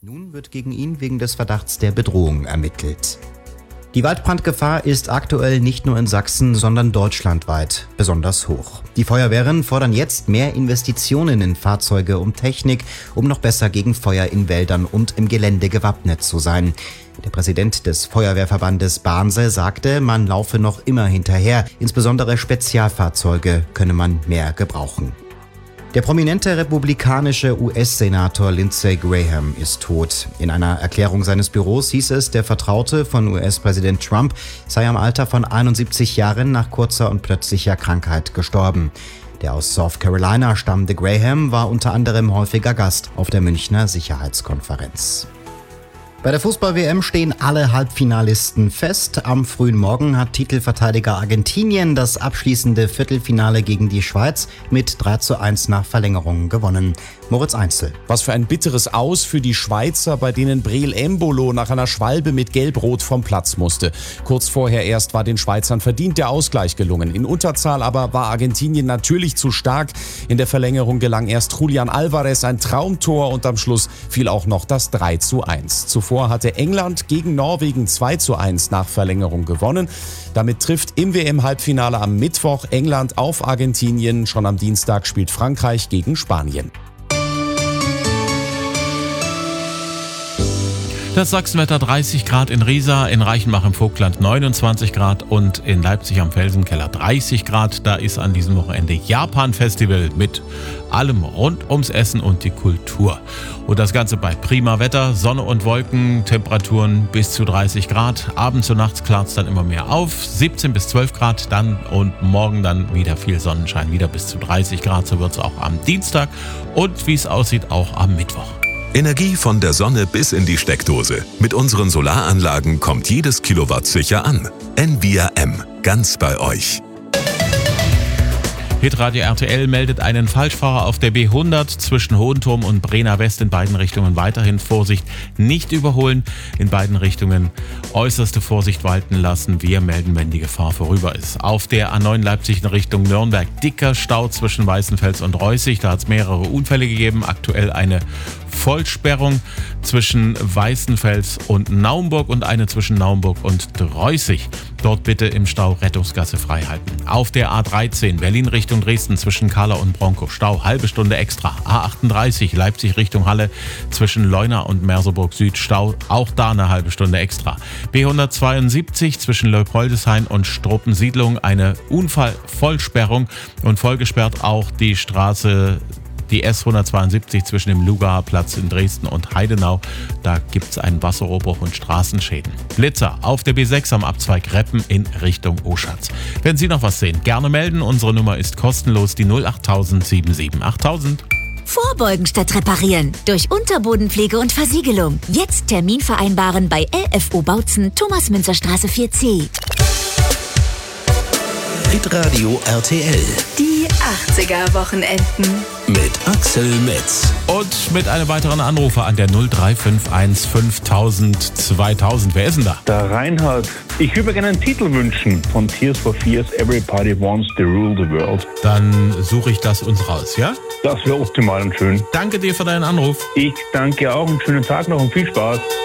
Nun wird gegen ihn wegen des Verdachts der Bedrohung ermittelt. Die Waldbrandgefahr ist aktuell nicht nur in Sachsen, sondern deutschlandweit besonders hoch. Die Feuerwehren fordern jetzt mehr Investitionen in Fahrzeuge und Technik, um noch besser gegen Feuer in Wäldern und im Gelände gewappnet zu sein. Der Präsident des Feuerwehrverbandes Barnse sagte, man laufe noch immer hinterher. Insbesondere Spezialfahrzeuge könne man mehr gebrauchen. Der prominente republikanische US-Senator Lindsey Graham ist tot. In einer Erklärung seines Büros hieß es, der Vertraute von US-Präsident Trump sei im Alter von 71 Jahren nach kurzer und plötzlicher Krankheit gestorben. Der aus South Carolina stammende Graham war unter anderem häufiger Gast auf der Münchner Sicherheitskonferenz. Bei der Fußball-WM stehen alle Halbfinalisten fest. Am frühen Morgen hat Titelverteidiger Argentinien das abschließende Viertelfinale gegen die Schweiz mit 3:1 nach Verlängerung gewonnen. Moritz Einzel. Was für ein bitteres Aus für die Schweizer, bei denen Breel Embolo nach einer Schwalbe mit Gelb-Rot vom Platz musste. Kurz vorher erst war den Schweizern verdient der Ausgleich gelungen. In Unterzahl aber war Argentinien natürlich zu stark. In der Verlängerung gelang erst Julian Alvarez ein Traumtor und am Schluss fiel auch noch das 3:1. Zuvor hatte England gegen Norwegen 2:1 nach Verlängerung gewonnen. Damit trifft im WM-Halbfinale am Mittwoch England auf Argentinien. Schon am Dienstag spielt Frankreich gegen Spanien. Das Sachsenwetter: 30 Grad in Riesa, in Reichenbach im Vogtland 29 Grad und in Leipzig am Felsenkeller 30 Grad. Da ist an diesem Wochenende Japan-Festival mit allem rund ums Essen und die Kultur. Und das Ganze bei prima Wetter, Sonne und Wolken, Temperaturen bis zu 30 Grad. Abends und nachts klart es dann immer mehr auf, 17 bis 12 Grad dann und morgen dann wieder viel Sonnenschein, wieder bis zu 30 Grad. So wird es auch am Dienstag und wie es aussieht auch am Mittwoch. Energie von der Sonne bis in die Steckdose. Mit unseren Solaranlagen kommt jedes Kilowatt sicher an. Envia M. Ganz bei euch. Hitradio RTL meldet einen Falschfahrer auf der B100 zwischen Hohenturm und Brenner West, in beiden Richtungen weiterhin Vorsicht, nicht überholen, in beiden Richtungen äußerste Vorsicht walten lassen. Wir melden, wenn die Gefahr vorüber ist. Auf der A9 Leipzig in Richtung Nürnberg dicker Stau zwischen Weißenfels und Reußig, da hat es mehrere Unfälle gegeben, aktuell eine Vollsperrung zwischen Weißenfels und Naumburg und eine zwischen Naumburg und Reußig. Dort bitte im Stau Rettungsgasse frei halten. Auf der A13 Berlin Richtung Dresden zwischen Kahla und Bronkow Stau, halbe Stunde extra. A38 Leipzig Richtung Halle zwischen Leuna und Merseburg Süd Stau, auch da eine halbe Stunde extra. B172 zwischen Leupoldeshain und Struppensiedlung eine Unfallvollsperrung und vollgesperrt auch die Straße, die S172 zwischen dem Lugaer Platz in Dresden und Heidenau. Da gibt es einen Wasserrohrbruch und Straßenschäden. Blitzer auf der B6 am Abzweig Reppen in Richtung Oschatz. Wenn Sie noch was sehen, gerne melden. Unsere Nummer ist kostenlos, die 08000 77 8000. Vorbeugen statt reparieren. Durch Unterbodenpflege und Versiegelung. Jetzt Termin vereinbaren bei LFO Bautzen, Thomas-Münzer-Straße 4C. Hitradio RTL. Die 80er-Wochenenden. Mit Axel Metz. Und mit einem weiteren Anrufer an der 0351 5000 2000. Wer ist denn da? Der Reinhard. Ich würde mir gerne einen Titel wünschen von Tears for Fears, Everybody Wants to Rule the World. Dann suche ich das uns raus, ja? Das wäre optimal und schön. Danke dir für deinen Anruf. Ich danke auch, einen schönen Tag noch und viel Spaß.